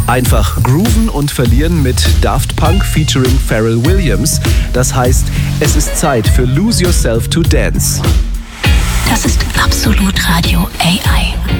Einfach grooven und verlieren mit Daft Punk featuring Pharrell Williams. Das heißt, es ist Zeit für Lose Yourself to Dance. Das ist Absolut Radio AI.